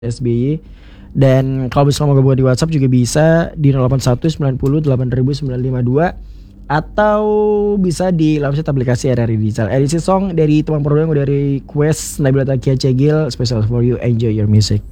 SBY. Dan kalau misalnya mau gabung di WhatsApp juga bisa di 081 90 8952 atau bisa di website aplikasi RRI Digital. Edisi song dari teman program dari Quest Nabila Takia Cegil, special for you, enjoy your music.